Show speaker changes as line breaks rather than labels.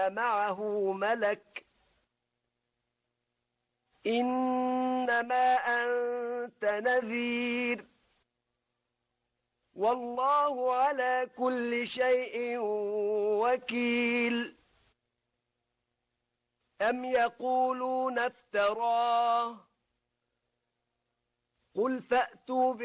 إلا معه ملك إنما أنت نذير والله على كل شيء وكيل أم يقولون افتراه قل فأتوا